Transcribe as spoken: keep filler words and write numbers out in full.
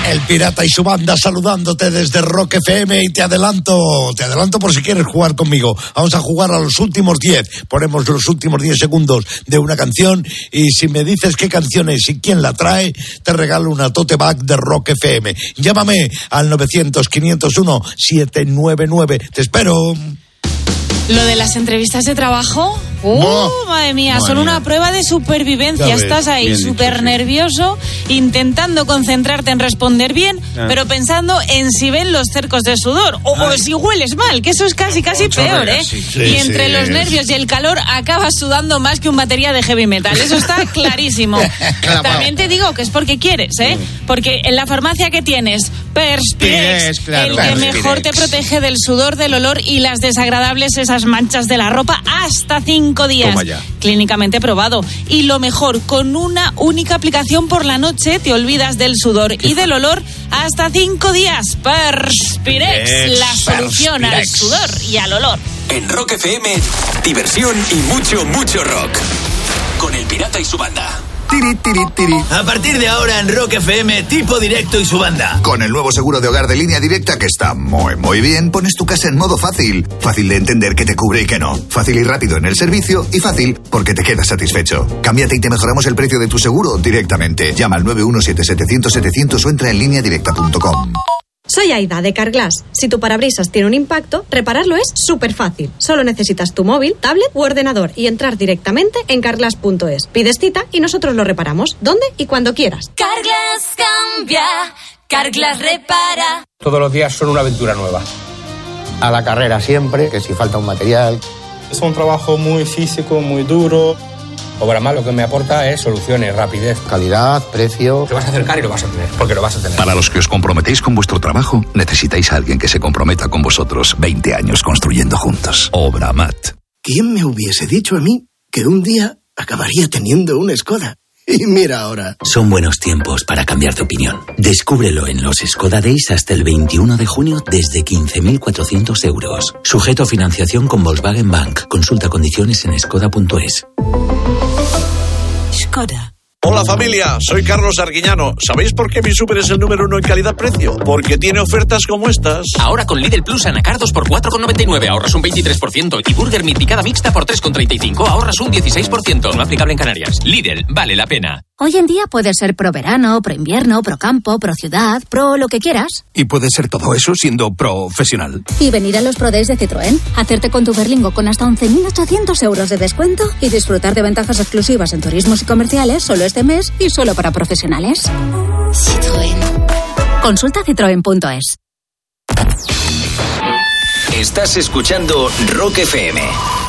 El Pirata y su banda saludándote desde Rock F M y te adelanto, te adelanto por si quieres jugar conmigo. Vamos a jugar a los últimos diez. Ponemos los últimos diez segundos de una canción y si me dices qué canción es y quién la trae, te regalo una tote bag de Rock F M. Llámame al novecientos, quinientos uno, setecientos noventa y nueve. Te espero. Lo de las entrevistas de trabajo, ¡uh, oh, madre mía! Madre son mía. Una prueba de supervivencia. Estás ahí súper nervioso, intentando concentrarte en responder bien, ah. pero pensando en si ven los cercos de sudor o, o si hueles mal, que eso es casi, casi Ocho peor, ¿eh? Sí, sí, y entre sí, los nervios y el calor acabas sudando más que un batería de heavy metal. Eso está clarísimo. También te digo que es porque quieres, ¿eh? Porque en la farmacia que tienes, Perspirex, claro, el que Perspirex. Mejor te protege del sudor, del olor y las desagradables esas manchas de la ropa hasta cinco días. Clínicamente probado. Y lo mejor, con una única aplicación por la noche te olvidas del sudor y del olor hasta cinco días. Perspirex, la solución Perspirex. Al sudor y al olor. En Rock F M, diversión y mucho, mucho rock. Con el Pirata y su banda. Tiri, tiri, tiri. A partir de ahora en Rock F M, Tipo Directo y su banda. Con el nuevo seguro de hogar de Línea Directa que está muy, muy bien, pones tu casa en modo fácil. Fácil de entender qué te cubre y qué no. Fácil y rápido en el servicio y fácil porque te quedas satisfecho. Cámbiate y te mejoramos el precio de tu seguro directamente. Llama al nueve uno siete, setecientos, setecientos o entra en línea directa punto com. Soy Aida de Carglass. Si tu parabrisas tiene un impacto, repararlo es súper fácil. Solo necesitas tu móvil, tablet u ordenador y entrar directamente en carglass punto es. Pides cita y nosotros lo reparamos donde y cuando quieras. Carglass cambia, Carglass repara. Todos los días son una aventura nueva. A la carrera siempre, que si falta un material. Es un trabajo muy físico, muy duro. Obramat lo que me aporta es soluciones, rapidez, calidad, precio. Te vas a acercar y lo vas a tener, porque lo vas a tener. Para los que os comprometéis con vuestro trabajo, necesitáis a alguien que se comprometa con vosotros. veinte años construyendo juntos. Obramat. ¿Quién me hubiese dicho a mí que un día acabaría teniendo una Skoda? Y mira ahora. Son buenos tiempos para cambiar de opinión. Descúbrelo en los Skoda Days hasta el veintiuno de junio desde quince mil cuatrocientos euros. Sujeto a financiación con Volkswagen Bank. Consulta condiciones en skoda punto es. Skoda. Hola familia, soy Carlos Arguiñano. ¿Sabéis por qué mi súper es el número uno en calidad-precio? Porque tiene ofertas como estas. Ahora con Lidl Plus anacardos por cuatro con noventa y nueve ahorras un veintitrés por ciento y Burger Meat picada mixta por tres con treinta y cinco ahorras un dieciséis por ciento. No aplicable en Canarias. Lidl, vale la pena. Hoy en día puedes ser pro verano, pro invierno, pro campo, pro ciudad, pro lo que quieras. Y puedes ser todo eso siendo profesional. Y venir a los Pro Days de Citroën, hacerte con tu Berlingo con hasta once mil ochocientos euros de descuento y disfrutar de ventajas exclusivas en turismos y comerciales solo este mes y solo para profesionales. Citroën. Consulta citroen punto es. Estás escuchando Rock F M.